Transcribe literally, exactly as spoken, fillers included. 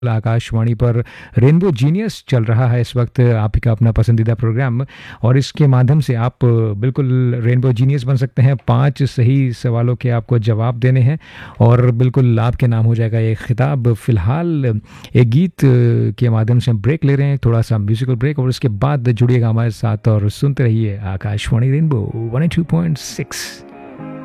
आकाशवाणी पर rainbow genius चल रहा है इस वक्त, आप ही का अपना पसंदीदा प्रोग्राम। और इसके माध्यम से आप बिल्कुल रेनबो जीनियस बन सकते हैं। पांच सही सवालों के आपको जवाब देने हैं और बिल्कुल आपके नाम हो जाएगा एक खिताब। फिलहाल एक गीत के माध्यम से हम ब्रेक ले रहे हैं, थोड़ा सा म्यूजिकल ब्रेक, और उसके बाद जुड़िएगा हमारे साथ और सुनते रहिए Akashvani rainbow one two point six.